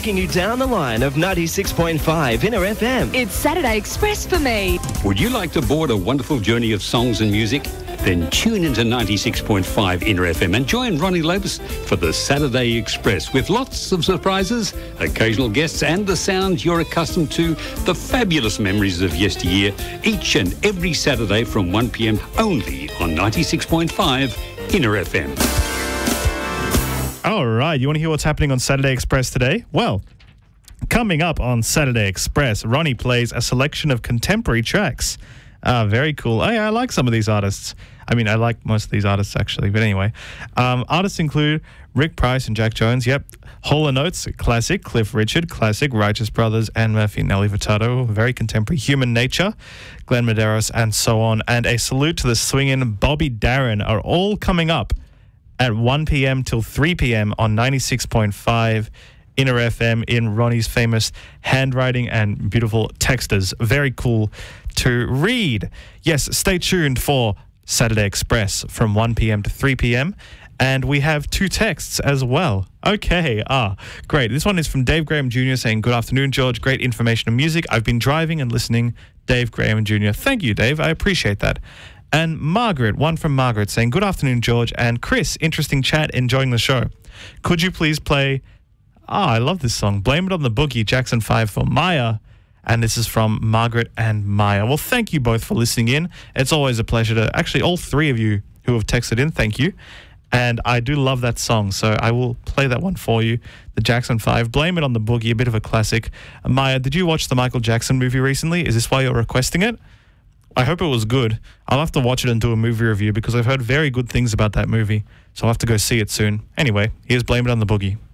taking you down the line of 96.5 Inner FM. It's Saturday Express for me. Would you like to board a wonderful journey of songs and music? Then tune into 96.5 Inner FM and join Ronnie Lopes for the Saturday Express with lots of surprises, occasional guests and the sounds you're accustomed to, the fabulous memories of yesteryear, each and every Saturday from 1 p.m. only on 96.5 Inner FM. All right, you want to hear what's happening on Saturday Express today? Well, coming up on Saturday Express, Ronnie plays a selection of contemporary tracks. Very cool. I like some of these artists. I mean, I like most of these artists, actually. But anyway, artists include Rick Price and Jack Jones. Yep. Hall & Oates, classic. Cliff Richard, classic. Righteous Brothers, Anne Murphy, Nelly Furtado, very contemporary. Human Nature, Glenn Medeiros, and so on. And a salute to the swingin' Bobby Darin are all coming up at 1 p.m. till 3 p.m. on 96.5 Inner FM in Ronnie's famous handwriting and beautiful texters. Very cool to read. Yes, stay tuned for Saturday Express from 1 p.m. to 3 p.m. And we have 2 texts as well. Okay, great. This one is from Dave Graham Jr. saying, "Good afternoon, George. Great information and music. I've been driving and listening. Dave Graham Jr." Thank you, Dave. I appreciate that. And Margaret, one from Margaret saying, "Good afternoon, George. And Chris, interesting chat, enjoying the show. Could you please play, I love this song, Blame It on the Boogie, Jackson 5 for Maya." And this is from Margaret and Maya. Well, thank you both for listening in. It's always a pleasure to, actually, all 3 of you who have texted in, thank you. And I do love that song, so I will play that one for you. The Jackson 5, Blame It on the Boogie, a bit of a classic. Maya, did you watch the Michael Jackson movie recently? Is this why you're requesting it? I hope it was good. I'll have to watch it and do a movie review because I've heard very good things about that movie. So I'll have to go see it soon. Anyway, here's Blame It on the Boogie.